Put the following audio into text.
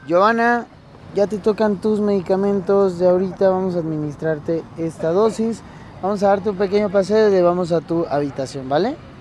Giovanna, ya te tocan tus medicamentos de ahorita, vamos a administrarte esta dosis. Vamos a darte un pequeño paseo y vamos a tu habitación, ¿vale?